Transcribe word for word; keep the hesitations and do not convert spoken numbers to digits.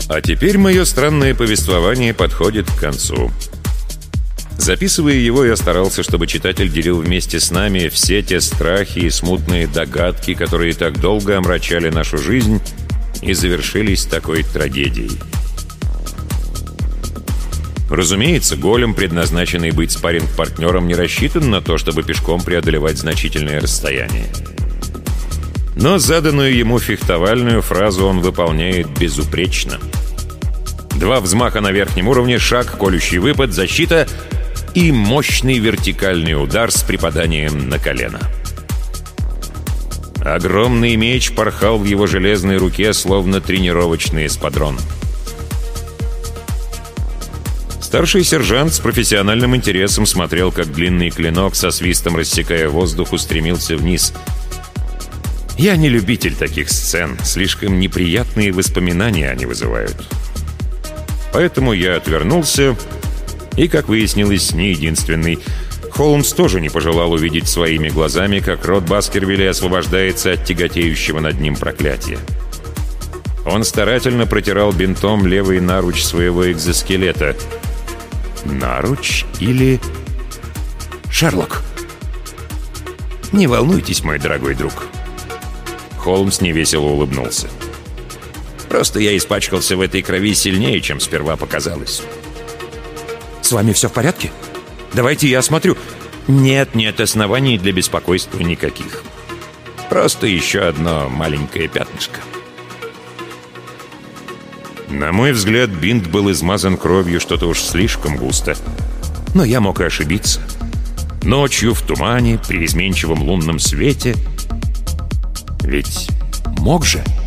А теперь мое странное повествование подходит к концу. Записывая его, я старался, чтобы читатель делил вместе с нами все те страхи и смутные догадки, которые так долго омрачали нашу жизнь и завершились такой трагедией. Разумеется, голем, предназначенный быть спарринг-партнером, не рассчитан на то, чтобы пешком преодолевать значительное расстояние. Но заданную ему фехтовальную фразу он выполняет безупречно. Два взмаха на верхнем уровне, шаг, колющий выпад, защита и мощный вертикальный удар с припаданием на колено. Огромный меч порхал в его железной руке, словно тренировочный эспадрон. Старший сержант с профессиональным интересом смотрел, как длинный клинок, со свистом рассекая воздух, устремился вниз. Я не любитель таких сцен, слишком неприятные воспоминания они вызывают. Поэтому я отвернулся, и, как выяснилось, не единственный. Холмс тоже не пожелал увидеть своими глазами, как род Баскервилей освобождается от тяготеющего над ним проклятия. Он старательно протирал бинтом левый наруч своего экзоскелета. Наруч или... Шерлок? Не волнуйтесь, мой дорогой друг. Холмс невесело улыбнулся. Просто я испачкался в этой крови сильнее, чем сперва показалось. С вами все в порядке? Давайте я осмотрю. Нет, нет оснований для беспокойства никаких. Просто еще одно маленькое пятнышко. На мой взгляд, бинт был измазан кровью что-то уж слишком густо. Но я мог и ошибиться. Ночью, в тумане, при изменчивом лунном свете. Ведь мог же...